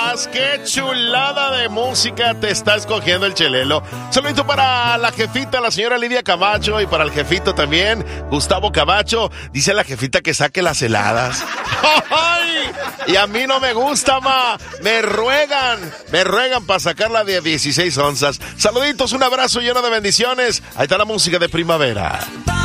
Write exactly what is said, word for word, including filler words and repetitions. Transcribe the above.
más. ¡Qué chulada de música te está escogiendo el Chelelo! Saludito para la jefita, la señora Lidia Camacho, y para el jefito también, Gustavo Camacho. Dice la jefita que saque las heladas. ¡Ay! Y a mí no me gusta, ma. Me ruegan, me ruegan para sacarla de dieciséis onzas. Saluditos, un abrazo lleno de bendiciones. Ahí está la música de primavera.